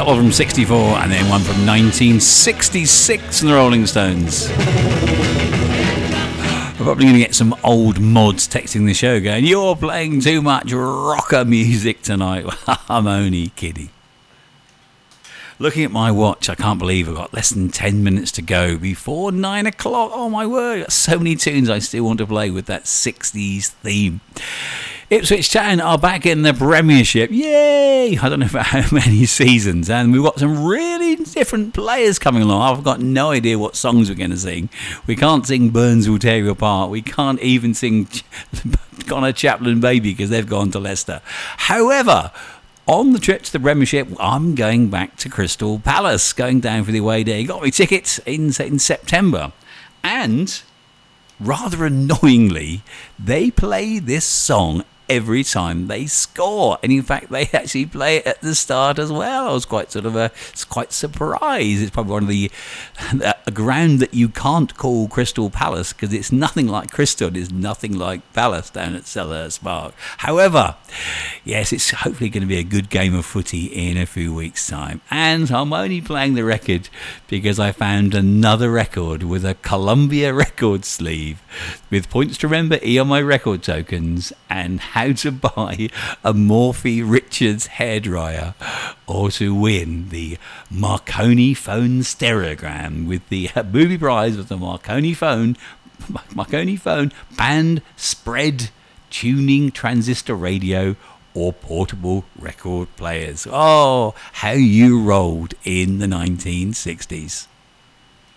couple from 64 and then one from 1966 from the Rolling Stones. We're probably going to get some old mods texting the show going, "You're playing too much rocker music tonight." I'm only kidding. Looking at my watch, I can't believe I've got less than 10 minutes to go before 9 o'clock. Oh my word, I've got so many tunes I still want to play with that 60s theme. Ipswich Town are back in the Premiership. Yay! I don't know for how many seasons. And we've got some really different players coming along. I've got no idea what songs we're going to sing. We can't sing Burns Will Tear You Apart. We can't even sing Connor Chaplin Baby because they've gone to Leicester. However, on the trip to the Premiership, I'm going back to Crystal Palace, going down for the away day. Got me tickets in September. And rather annoyingly, they play this song every time they score, and in fact they actually play it at the start as well. I was quite surprised. It's probably one of the a ground that you can't call Crystal Palace because it's nothing like Crystal, it's nothing like Palace down at Selhurst Park. However, yes, it's hopefully going to be a good game of footy in a few weeks' time, and I'm only playing the record because I found another record with a Columbia record sleeve with Points to Remember E on my record tokens and how to buy a Morphy Richards hairdryer or to win the Marconi phone stereogram with the booby prize of the Marconi phone band spread tuning transistor radio or portable record players. Oh, how you rolled in the 1960s.